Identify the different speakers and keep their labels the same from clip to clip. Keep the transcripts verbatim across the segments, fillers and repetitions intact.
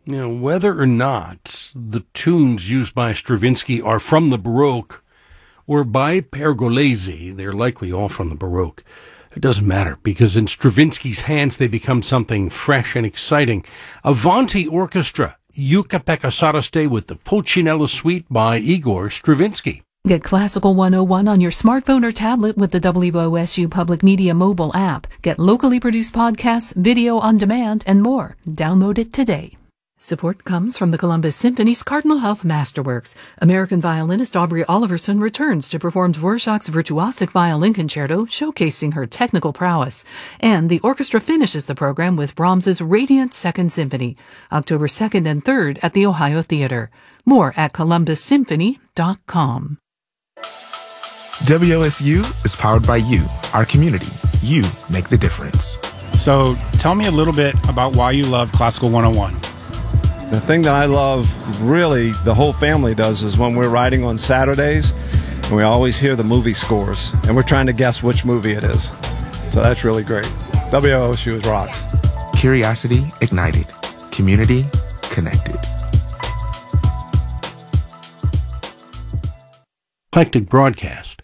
Speaker 1: You know, whether or not the tunes used by Stravinsky are from the Baroque or by Pergolesi, they're likely all from the Baroque. It doesn't matter, because in Stravinsky's hands they become something fresh and exciting. Avanti Orchestra, Iuka-Pekka Saraste with the Pulcinella Suite by Igor Stravinsky.
Speaker 2: Get Classical one oh one on your smartphone or tablet with the W O S U Public Media mobile app. Get locally produced podcasts, video on demand, and more. Download it today. Support comes from the Columbus Symphony's Cardinal Health Masterworks. American violinist Aubrey Oliverson returns to perform Dvorak's virtuosic violin concerto, showcasing her technical prowess. And the orchestra finishes the program with Brahms's Radiant Second Symphony, October second and third at the Ohio Theater. More at columbus symphony dot com.
Speaker 3: W O S U is powered by you, our community. You make the difference.
Speaker 4: So tell me a little bit about why you love Classical one oh one.
Speaker 5: The thing that I love, really, the whole family does, is when we're riding on Saturdays, and we always hear the movie scores, and we're trying to guess which movie it is. So that's really great. W O S U is rocks.
Speaker 3: Curiosity ignited. Community connected.
Speaker 1: Eclectic broadcast.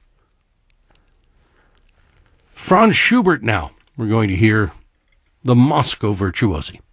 Speaker 1: Franz Schubert now. We're going to hear the Moscow Virtuosi.